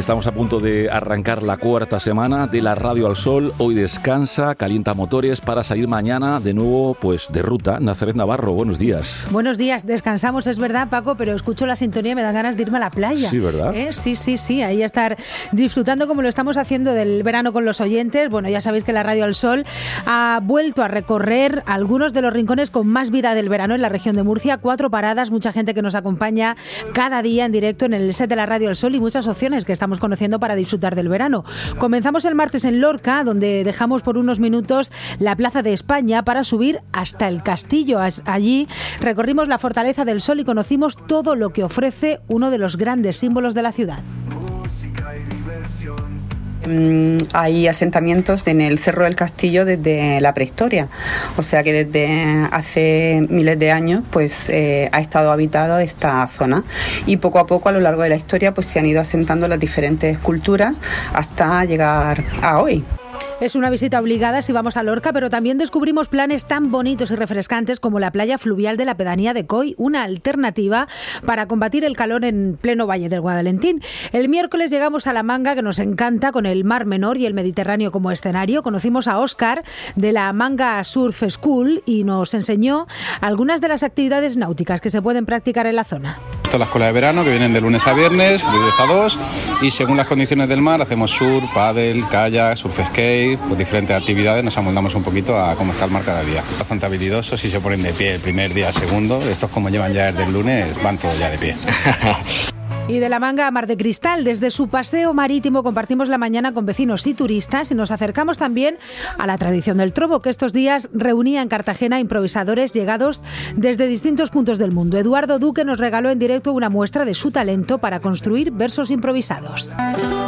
Estamos a punto de arrancar la cuarta semana de la Radio al Sol. Hoy descansa, calienta motores para salir mañana de nuevo, pues de ruta. Nazaret Navarro, buenos días. Buenos días, descansamos, es verdad, Paco, pero escucho la sintonía y me dan ganas de irme a la playa. Sí, ¿verdad? Sí, ahí estar disfrutando como lo estamos haciendo del verano con los oyentes. Bueno, ya sabéis que la Radio al Sol ha vuelto a recorrer algunos de los rincones con más vida del verano en la región de Murcia. 4 paradas, mucha gente que nos acompaña cada día en directo en el set de la Radio al Sol y muchas opciones que estamos conociendo para disfrutar del verano. Comenzamos el martes en Lorca, donde dejamos por unos minutos la Plaza de España para subir hasta el Castillo. Allí recorrimos la Fortaleza del Sol y conocimos todo lo que ofrece uno de los grandes símbolos de la ciudad. Hay asentamientos en el Cerro del Castillo desde la prehistoria, o sea que desde hace miles de años pues ha estado habitada esta zona y poco a poco a lo largo de la historia pues se han ido asentando las diferentes culturas hasta llegar a hoy. Es una visita obligada si vamos a Lorca, pero también descubrimos planes tan bonitos y refrescantes como la playa fluvial de la pedanía de Coy, una alternativa para combatir el calor en pleno Valle del Guadalentín. El miércoles llegamos a La Manga, que nos encanta, con el Mar Menor y el Mediterráneo como escenario. Conocimos a Óscar de la Manga Surf School y nos enseñó algunas de las actividades náuticas que se pueden practicar en la zona. Esta es la escuela de verano, que vienen de lunes a viernes, de 10 a 2, y según las condiciones del mar hacemos surf, pádel, kayak, surf skate, pues diferentes actividades, nos amoldamos un poquito a cómo está el mar cada día. Bastante habilidosos y se ponen de pie el primer día, segundo, estos como llevan ya desde el lunes, van todos ya de pie. Y de La Manga a Mar de Cristal, desde su paseo marítimo compartimos la mañana con vecinos y turistas y nos acercamos también a la tradición del trobo, que estos días reunía en Cartagena improvisadores llegados desde distintos puntos del mundo. Eduardo Duque nos regaló en directo una muestra de su talento para construir versos improvisados.